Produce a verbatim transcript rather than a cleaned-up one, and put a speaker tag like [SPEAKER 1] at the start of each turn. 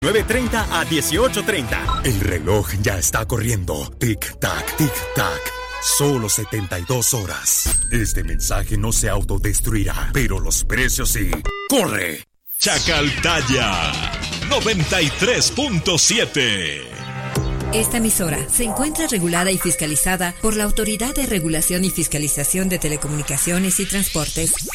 [SPEAKER 1] nueve treinta a dieciocho treinta. El reloj ya está corriendo. Tic-tac, tic-tac. Solo setenta y dos horas. Este mensaje no se autodestruirá, pero los precios sí. ¡Corre!
[SPEAKER 2] Chacaltaya noventa y tres punto siete.
[SPEAKER 3] Esta emisora se encuentra regulada y fiscalizada por la Autoridad de Regulación y Fiscalización de Telecomunicaciones y Transportes.